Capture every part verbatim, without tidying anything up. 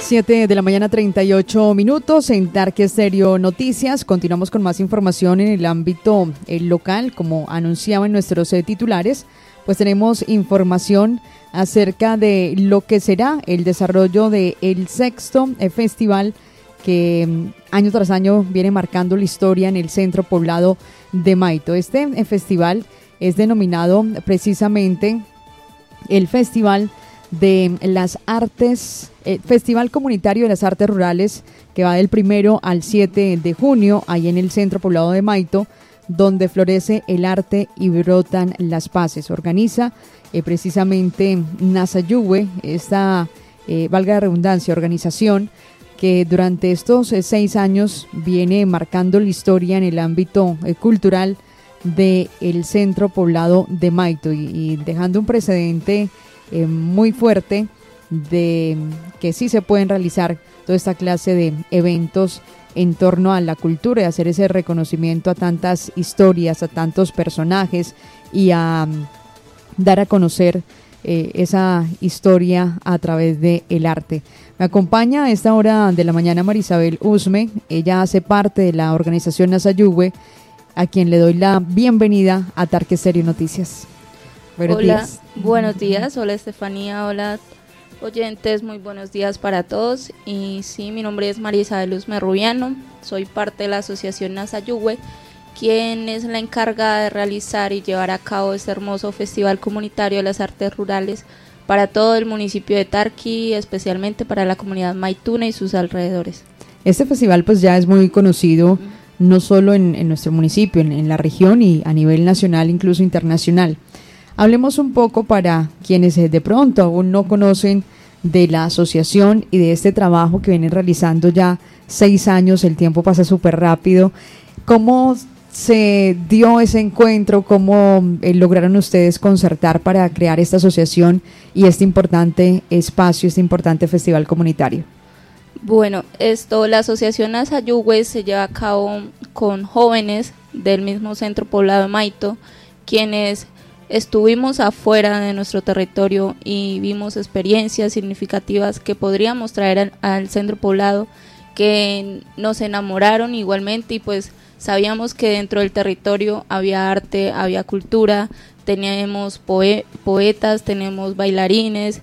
Siete de la mañana, treinta y ocho minutos en Tarque Estéreo Noticias. Continuamos con más información en el ámbito eh, local, como anunciaban nuestros eh, titulares. Pues tenemos información acerca de lo que será el desarrollo del sexto eh, festival que mm, año tras año viene marcando la historia en el centro poblado de Maito. Este eh, festival es denominado precisamente el Festival de las Artes, eh, Festival Comunitario de las Artes Rurales, que va del primero al siete de junio, ahí en el centro poblado de Maito, donde florece el arte y brotan las paces. Organiza eh, precisamente Nasayuwe, esta, eh, valga la redundancia, organización que durante estos eh, seis años viene marcando la historia en el ámbito eh, cultural del centro poblado de Maito y, y dejando un precedente eh, muy fuerte de que sí se pueden realizar toda esta clase de eventos en torno a la cultura y hacer ese reconocimiento a tantas historias, a tantos personajes y a um, dar a conocer eh, esa historia a través del arte. Me acompaña a esta hora de la mañana Marisabel Usme, ella hace parte de la organización Nasayuwe, a quien le doy la bienvenida a Tarque Estéreo Noticias. Buenos hola, días. Buenos días, hola Estefanía, hola oyentes, muy buenos días para todos. Y sí, mi nombre es María Isabel Usme Rubiano, soy parte de la asociación Nasayuwe, quien es la encargada de realizar y llevar a cabo este hermoso festival comunitario de las artes rurales para todo el municipio de Tarqui, especialmente para la comunidad maituna y sus alrededores. Este festival pues ya es muy conocido, uh-huh. no solo en, en nuestro municipio, en, en la región y a nivel nacional, incluso internacional. Hablemos un poco para quienes de pronto aún no conocen de la asociación y de este trabajo que vienen realizando ya seis años, el tiempo pasa súper rápido. ¿Cómo se dio ese encuentro? ¿Cómo eh, lograron ustedes concertar para crear esta asociación y este importante espacio, este importante festival comunitario? Bueno, esto, la asociación Nasayuwe se lleva a cabo con jóvenes del mismo centro poblado de Maito, quienes estuvimos afuera de nuestro territorio y vimos experiencias significativas que podríamos traer al, al centro poblado, que nos enamoraron igualmente y pues sabíamos que dentro del territorio había arte, había cultura, teníamos poe- poetas, tenemos bailarines,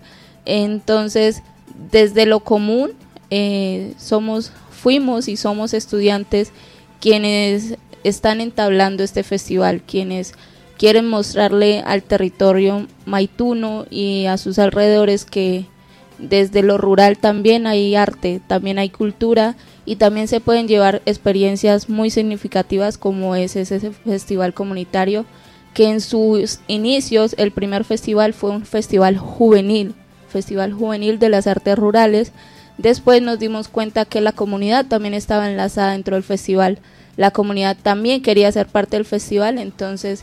entonces desde lo común eh, somos, fuimos y somos estudiantes quienes están entablando este festival, quienes quieren mostrarle al territorio maituno y a sus alrededores que desde lo rural también hay arte, también hay cultura y también se pueden llevar experiencias muy significativas como es ese festival comunitario, que en sus inicios el primer festival fue un festival juvenil, festival juvenil de las artes rurales. Después nos dimos cuenta que la comunidad también estaba enlazada dentro del festival, la comunidad también quería ser parte del festival, entonces